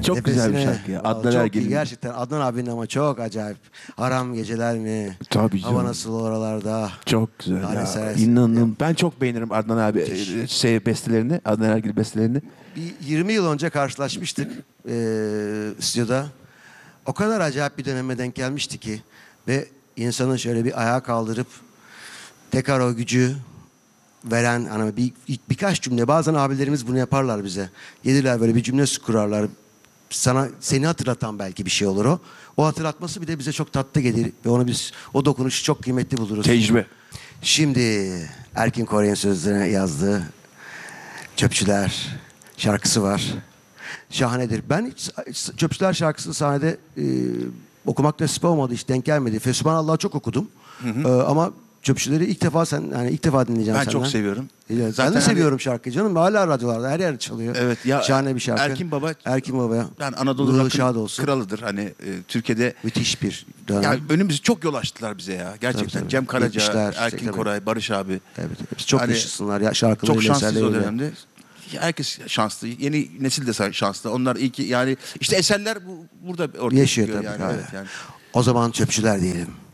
Çok güzel bir şarkı ya. Adnan Çok iyi Ergel'in. gerçekten. Adnan abinin ama çok acayip. Haram geceler mi? Tabii Hava canım. nasıl oralarda? Çok güzel Lanet ya. seversin. İnanın. Ben çok beğenirim Adnan abi bestelerini. Adnan Ergil bestelerini. Bir 20 yıl önce karşılaşmıştık stüdyoda. O kadar acayip bir döneme denk gelmişti ki ve insanın şöyle bir ayağa kaldırıp tekrar o gücü veren hani birkaç cümle, bazen abilerimiz bunu yaparlar bize. Gelirler böyle bir cümle kurarlar. Seni hatırlatan belki bir şey olur o. O hatırlatması bir de bize çok tatlı gelir ve onu biz o dokunuşu çok kıymetli buluruz. Tecrübe. Şimdi Erkin Koray'ın sözlerine yazdığı Çöpçüler şarkısı var. Şahanedir. Ben hiç Çöpçüler şarkısını sahnede okumak nasip olmadı, hiç denk gelmedi. Fesubhanallah'ı çok okudum. Ama Çöpçüleri ilk defa dinleyeceğim Ben senden. çok seviyorum. Ben Zaten de seviyorum şarkıyı canım. Hala radyolarda her yerde çalıyor. Evet ya, Şahane bir şarkı. Erkin Baba. Yani Anadolu Ruhu rock'ın şad olsun. kralıdır. Hani Türkiye'de Müthiş bir dönem. ya önümüzü çok yol açtılar bize ya. Gerçekten Tabii. Cem Karaca, 70'ler, Erkin tabii. Koray, Barış abi. Evet, hepsi çok Hani yaşasınlar ya, şarkılarıyla, Çok şanslıyız o eserleriyle. dönemde. Herkes şanslı. Yeni nesil de şanslı. Onlar iyi ki yani işte eserler burada ortaya Yaşıyor çıkıyor tabii. yani. Evet. Evet yani. O zaman Çöpçüler diyelim.